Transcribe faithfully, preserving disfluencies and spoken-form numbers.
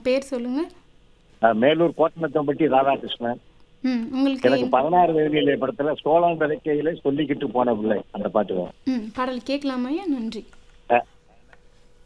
பேர் சொல்லுங்க. அஹ் மேலூர் கோட்டனத்தம்பட்டி ராதாகிருஷ்ணன். ம். உங்களுக்கு எனக்கு என்- பதினாறு வயதிலே படத்துல சோழம் விதைக்கையில சொல்லிக்கிட்டு போன பிள்ளை அந்த பாட்டு தான். ம். பாடல் கேட்கலாமா ஐயா? நன்றி.